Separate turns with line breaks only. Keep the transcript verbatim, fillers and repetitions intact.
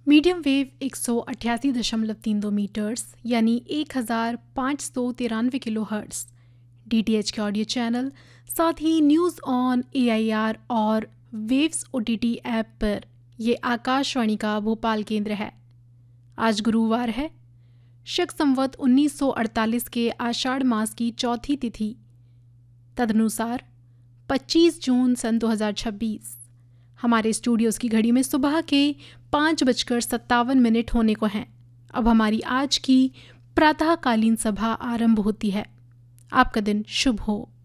Medium wave एक सौ अट्ठासी दशमलव तीन दो मीटर्स यानी एक हज़ार पाँच सौ तिरानवे kilo hertz, D T H के ऑडियो चैनल, साथ ही news on A I R और waves O T T app पर ये आकाशवाणी का भोपाल केंद्र है। आज गुरुवार है, शक संवत उन्नीस सौ अड़तालीस के आषाढ़ मास की चौथी तिथि, तदनुसार पच्चीस जून सन दो हज़ार छब्बीस। हमारे स्टूडियोज़ की घड़ी में सुबह के पाँच बजकर सत्तावन मिनट होने को हैं। अब हमारी आज की प्रातःकालीन सभा आरंभ होती है। आपका दिन शुभ हो।